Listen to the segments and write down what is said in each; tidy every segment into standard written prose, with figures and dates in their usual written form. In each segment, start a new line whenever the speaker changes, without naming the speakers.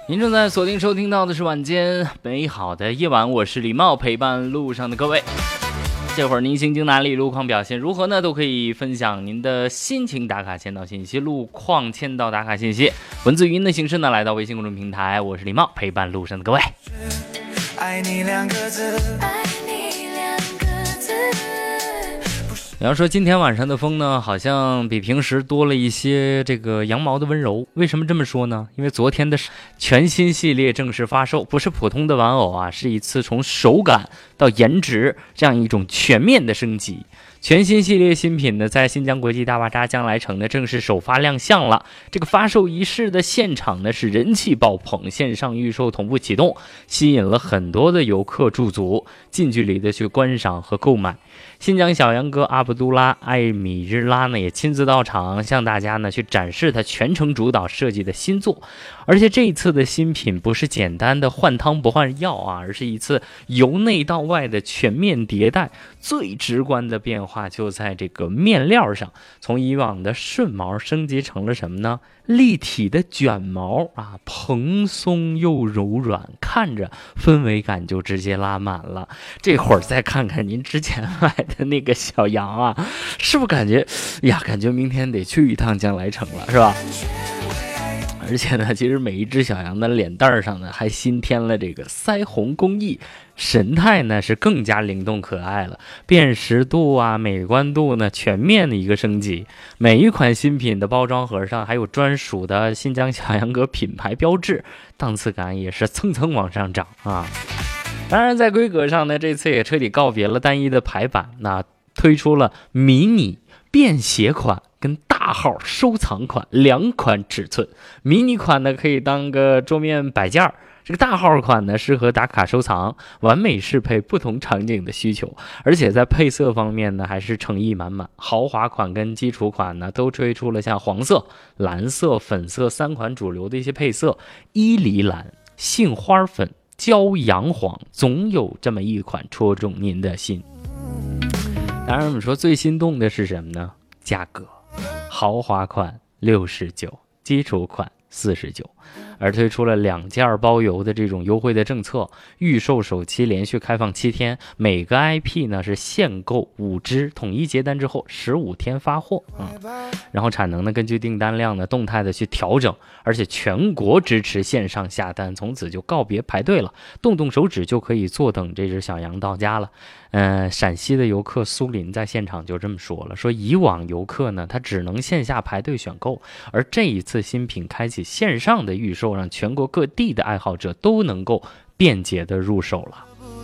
您正在锁定收听到的是晚间美好的夜晚，我是李茂，陪伴路上的各位。这会儿您行经哪里，路况表现如何呢？都可以分享您的心情打卡签到信息，路况签到打卡信息，文字语音的形式呢，来到微信公众平台，我是李茂，陪伴路上的各位。爱你两个字，爱你两个字。你要说今天晚上的风呢，好像比平时多了一些这个羊毛的温柔。为什么这么说呢？因为昨天的全新系列正式发售，不是普通的玩偶啊，是一次从手感到颜值这样一种全面的升级。全新系列新品呢，在新疆国际大巴扎将来城呢正式首发亮相了。这个发售仪式的现场呢是人气爆棚，线上预售同步启动，吸引了很多的游客驻足，近距离的去观赏和购买。新疆小杨哥阿卜杜拉·艾米日拉呢也亲自到场，向大家呢去展示他全程主导设计的新作。而且这一次的新品不是简单的换汤不换药啊，而是一次由内到外的全面迭代。最直观的变化就在这个面料上，从以往的顺毛升级成了什么呢？立体的卷毛啊，蓬松又柔软，看着氛围感就直接拉满了。这会儿再看看您之前买的那个小羊啊，是不是感觉呀？感觉明天得去一趟将来城了，是吧？而且呢，其实每一只小羊的脸蛋上呢，还新添了这个腮红工艺，神态呢是更加灵动可爱了，辨识度啊、美观度呢全面的一个升级。每一款新品的包装盒上还有专属的新疆小杨哥品牌标志，档次感也是蹭蹭往上涨啊。当然，在规格上呢，这次也彻底告别了单一的排版，那推出了迷你、便携款跟大号收藏款两款尺寸。迷你款呢可以当个桌面摆件，这个大号款呢适合打卡收藏，完美适配不同场景的需求。而且在配色方面呢还是诚意满满，豪华款跟基础款呢都推出了像黄色、蓝色、粉色三款主流的一些配色，伊犁蓝、杏花粉、骄阳黄，总有这么一款戳中您的心。当然我们说最心动的是什么呢？价格，豪华款69，基础款49，而推出了2件包邮的这种优惠的政策，预售首期连续开放7天，每个 IP 呢是限购5只，统一结单之后15天发货然后产能呢根据订单量呢动态的去调整，而且全国支持线上下单，从此就告别排队了，动动手指就可以坐等这只小羊到家了。陕西的游客苏林在现场就这么说了，说以往游客呢他只能线下排队选购，而这一次新品开启线上的预售，让全国各地的爱好者都能够便捷的入手了。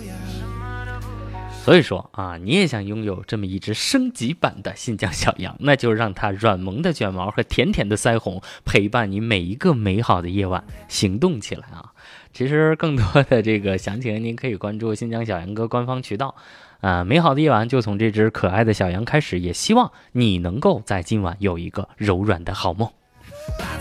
所以说啊，你也想拥有这么一只升级版的新疆小羊，那就让它软萌的卷毛和甜甜的腮红陪伴你每一个美好的夜晚，行动起来啊！其实更多的这个详情您可以关注新疆小羊哥官方渠道美好的夜晚就从这只可爱的小羊开始，也希望你能够在今晚有一个柔软的好梦。